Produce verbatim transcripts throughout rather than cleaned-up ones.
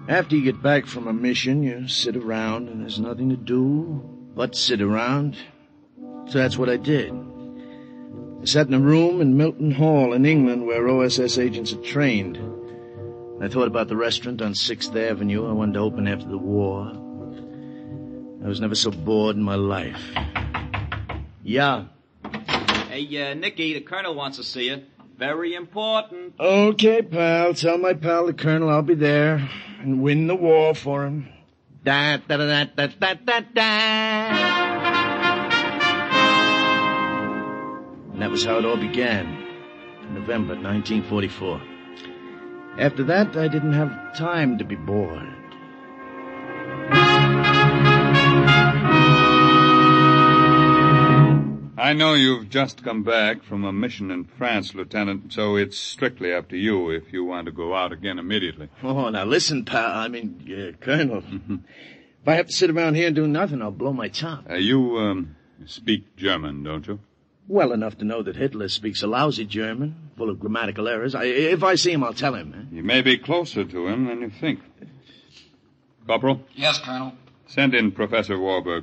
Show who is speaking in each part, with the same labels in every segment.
Speaker 1: After you get back from a mission, you sit around, and there's nothing to do but sit around. So that's what I did. I sat in a room in Milton Hall in England where O S S agents are trained. I thought about the restaurant on sixth Avenue I wanted to open after the war. I was never so bored in my life. Yeah.
Speaker 2: Hey, uh, Nicky, the colonel wants to see you. Very important.
Speaker 1: Okay, pal. Tell my pal the colonel I'll be there and win the war for him. Da da da da da da da. And that was how it all began. November nineteen forty-four. After that, I didn't have time to be bored.
Speaker 3: I know you've just come back from a mission in France, Lieutenant, so it's strictly up to you if you want to go out again immediately.
Speaker 1: Oh, now listen, pal. I mean, uh, Colonel. If I have to sit around here and do nothing, I'll blow my top.
Speaker 3: Uh, you um, speak German, don't you?
Speaker 1: Well enough to know that Hitler speaks a lousy German, full of grammatical errors. I, if I see him, I'll tell him. Eh?
Speaker 3: You may be closer to him than you think. Corporal?
Speaker 4: Yes, Colonel.
Speaker 3: Send in Professor Warburg.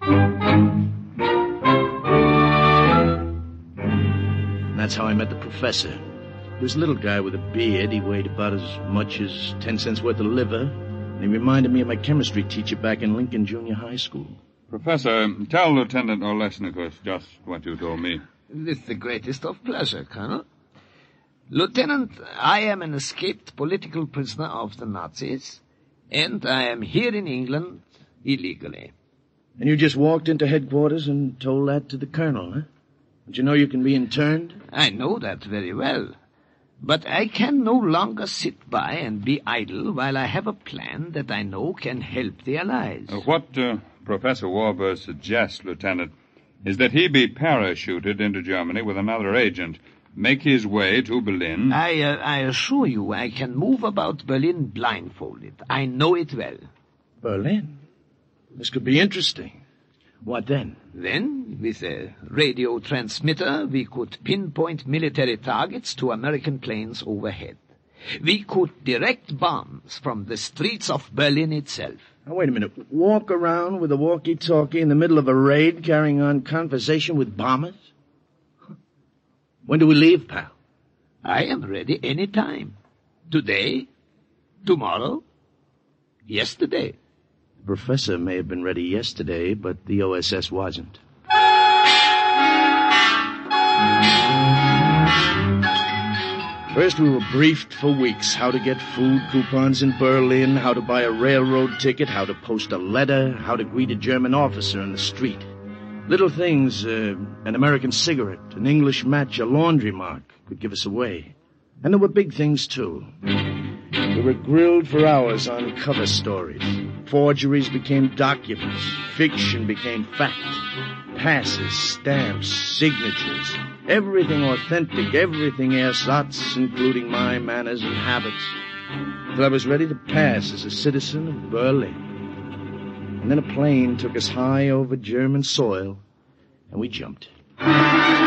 Speaker 1: That's how I met the professor. He was a little guy with a beard. He weighed about as much as ten cents worth of liver. And he reminded me of my chemistry teacher back in Lincoln Junior High School.
Speaker 3: Professor, tell Lieutenant Olesnikos just what you told me.
Speaker 4: With the greatest of pleasure, Colonel. Lieutenant, I am an escaped political prisoner of the Nazis, and I am here in England illegally.
Speaker 1: And you just walked into headquarters and told that to the colonel, huh? Don't you know you can be interned?
Speaker 4: I know that very well. But I can no longer sit by and be idle while I have a plan that I know can help the Allies.
Speaker 3: Uh, what uh, Professor Warburg suggests, Lieutenant, is that he be parachuted into Germany with another agent, make his way to Berlin.
Speaker 4: I, uh, I assure you I can move about Berlin blindfolded. I know it well.
Speaker 1: Berlin? This could be interesting. What then?
Speaker 4: Then, with a radio transmitter, we could pinpoint military targets to American planes overhead. We could direct bombs from the streets of Berlin itself.
Speaker 1: Now, wait a minute. Walk around with a walkie-talkie in the middle of a raid carrying on conversation with bombers? When do we leave, pal?
Speaker 4: I am ready any time. Today, tomorrow, yesterday.
Speaker 1: The professor may have been ready yesterday, but the O S S wasn't. First, we were briefed for weeks how to get food coupons in Berlin, how to buy a railroad ticket, how to post a letter, how to greet a German officer in the street. Little things, uh, an American cigarette, an English match, a laundry mark could give us away. And there were big things, too. We were grilled for hours on cover stories. Forgeries became documents. Fiction became fact. Passes, stamps, signatures. Everything authentic, everything ersatz, including my manners and habits. Till I was ready to pass as a citizen of Berlin. And then a plane took us high over German soil, and we jumped.